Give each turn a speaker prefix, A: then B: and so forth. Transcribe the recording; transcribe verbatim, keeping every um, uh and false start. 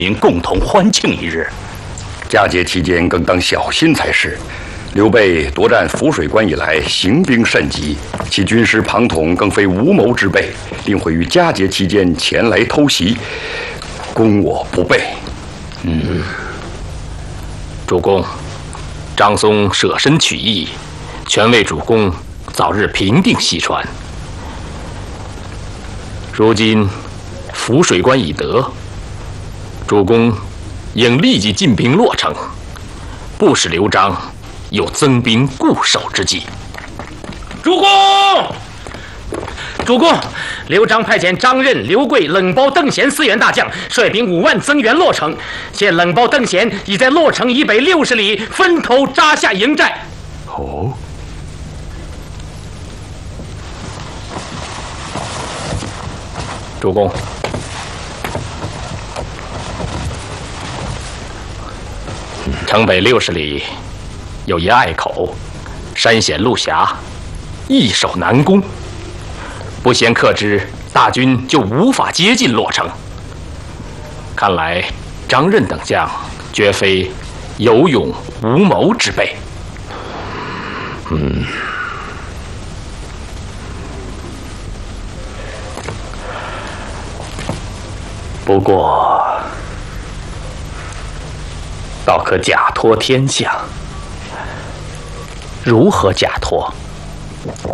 A: 民共同欢庆一日。
B: 佳节期间更当小心才是。刘备夺占涪水关以来，行兵甚急，其军师庞统更非无谋之辈，定会于佳节期间前来偷袭，攻我不备。
A: 嗯，主公，张松舍身取义，全为主公早日平定西川。如今涪水关已得，主公应立即进兵洛城，不使刘璋有增兵固守之计。
C: 主公，主公，刘璋派遣张任、刘贵、冷包、邓贤四员大将，率兵五万增援洛城。现冷包、邓贤已在洛城以北六十里分头扎下营寨。
B: 哦。
A: 主公，城北六十里有一隘口，山险路狭，易守难攻。不先克之，大军就无法接近洛城。看来张任等将绝非有勇无谋之辈。
B: 嗯。
A: 不过，倒可假托天象。如何假托？